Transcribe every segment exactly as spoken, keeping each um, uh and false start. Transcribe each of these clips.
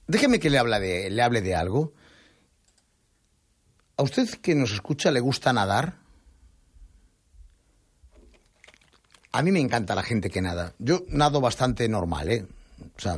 déjeme que le hable de, le hable de algo. ¿A usted que nos escucha le gusta nadar? A mí me encanta la gente que nada. Yo nado bastante normal, ¿eh? O sea,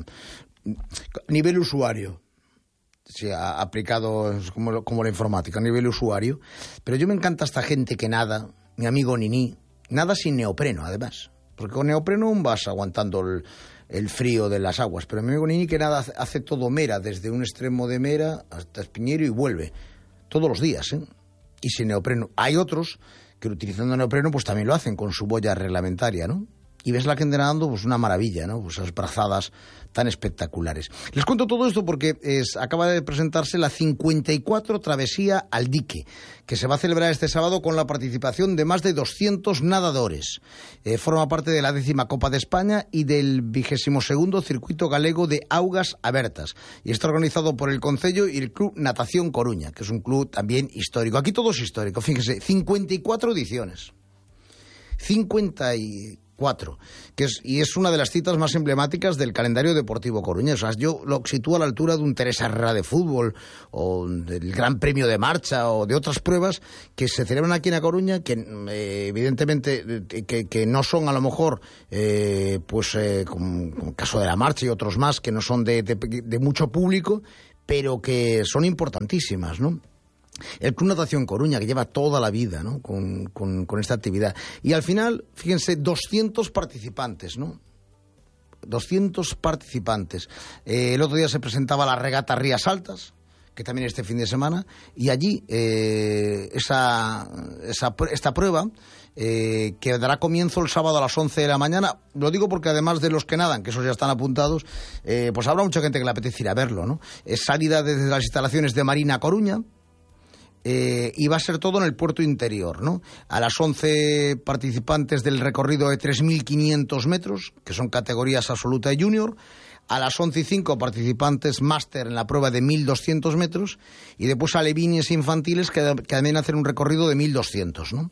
nivel usuario. Sí, ha aplicado como, como la informática, a nivel usuario. Pero yo me encanta esta gente que nada, mi amigo Nini, nada sin neopreno, además. Porque con neopreno vas aguantando el, el frío de las aguas. Pero mi amigo Nini que nada hace todo Mera, desde un extremo de Mera hasta Espiñero y vuelve. Todos los días, ¿eh? Y sin neopreno. Hay otros que utilizando neopreno pues también lo hacen con su boya reglamentaria, ¿no? Y ves la gente nadando, pues una maravilla, ¿no? Pues esas brazadas tan espectaculares. Les cuento todo esto porque es, acaba de presentarse la cincuenta y cuatro Travesía al Dique, que se va a celebrar este sábado con la participación de más de doscientos nadadores. Eh, forma parte de la décima Copa de España y del vigésimo segundo Circuito Galego de Augas Abertas. Y está organizado por el Concello y el Club Natación Coruña, que es un club también histórico. Aquí todo es histórico, fíjense, cincuenta y cuatro ediciones. cincuenta y cuatro, que es, y es una de las citas más emblemáticas del calendario deportivo coruñés. O sea, yo lo sitúo a la altura de un Teresa Herrera de fútbol, o del Gran Premio de Marcha, o de otras pruebas que se celebran aquí en A Coruña, que eh, evidentemente que, que no son a lo mejor, eh, pues eh, como, como el caso de la Marcha y otros más, que no son de, de, de mucho público, pero que son importantísimas, ¿no? El Club Natación Coruña, que lleva toda la vida, ¿no? con, con, con esta actividad. Y al final, fíjense, doscientos participantes, ¿no? doscientos participantes. Eh, el otro día se presentaba la regata Rías Altas, que también este fin de semana, y allí eh, esa, esa, esta prueba eh, que dará comienzo el sábado a las once de la mañana. Lo digo porque además de los que nadan, que esos ya están apuntados, eh, pues habrá mucha gente que le apetece ir a verlo, ¿no? Es salida desde las instalaciones de Marina Coruña. Eh, y va a ser todo en el puerto interior, ¿no? A las once participantes del recorrido de tres mil quinientos metros, que son categorías absoluta y junior. A las once y cinco participantes máster en la prueba de mil doscientos metros. Y después alevines infantiles que, que también hacen un recorrido de mil doscientos, ¿no?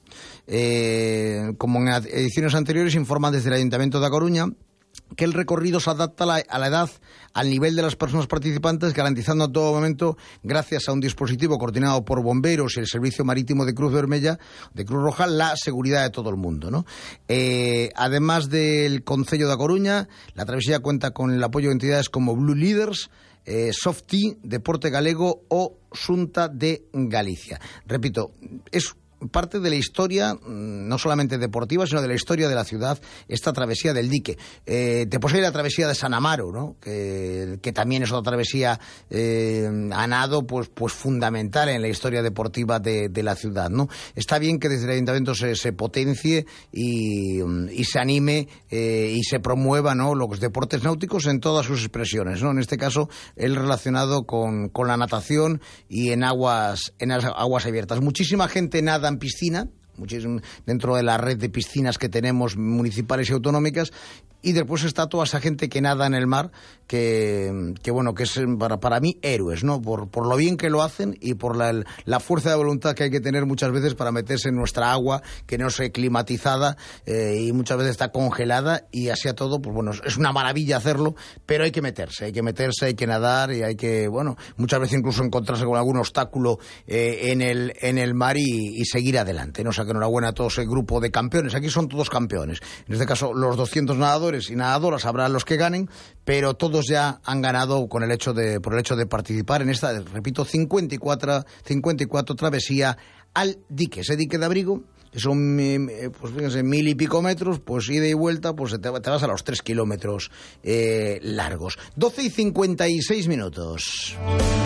Eh, como en ediciones anteriores, informan desde el Ayuntamiento de A Coruña que el recorrido se adapta a la, a la edad, al nivel de las personas participantes, garantizando a todo momento, gracias a un dispositivo coordinado por bomberos y el Servicio Marítimo de Cruz Vermella, de Cruz Roja, la seguridad de todo el mundo, ¿no? Eh, además del Concello de A Coruña, la travesía cuenta con el apoyo de entidades como Blue Leaders, eh, Softy, Deporte Galego o Xunta de Galicia. Repito, es parte de la historia, no solamente deportiva, sino de la historia de la ciudad, esta travesía del Dique. Eh, después hay la travesía de San Amaro, ¿no? Que, que también es otra travesía eh, a nado, pues, pues fundamental en la historia deportiva de, de la ciudad, ¿no? Está bien que desde el Ayuntamiento se, se potencie y, y se anime eh, y se promueva, ¿no?, los deportes náuticos en todas sus expresiones, ¿no? En este caso, el relacionado con, con la natación y en aguas, en aguas abiertas. Muchísima gente nada en piscina, muchísimo, dentro de la red de piscinas que tenemos municipales y autonómicas, y después está toda esa gente que nada en el mar, que, que bueno, que es para, para mí héroes, ¿no? Por, por lo bien que lo hacen y por la, la fuerza de voluntad que hay que tener muchas veces para meterse en nuestra agua, que no es climatizada eh, y muchas veces está congelada, y así a todo, pues bueno, es una maravilla hacerlo, pero hay que meterse, hay que meterse, hay que nadar y hay que, bueno, muchas veces incluso encontrarse con algún obstáculo eh, en el en el mar y, y seguir adelante, ¿no? O sea, que enhorabuena a todo ese grupo de campeones. Aquí son todos campeones. En este caso, los doscientos nadadores y nadadoras, habrá los que ganen, pero todos ya han ganado con el hecho de, por el hecho de participar en esta, repito, cincuenta y cuatro, cincuenta y cuatro travesía al Dique. Ese dique de abrigo, que son, pues fíjense, mil y pico metros, pues ida y vuelta, pues te, te vas a los tres kilómetros eh, largos. doce y cincuenta y seis minutos.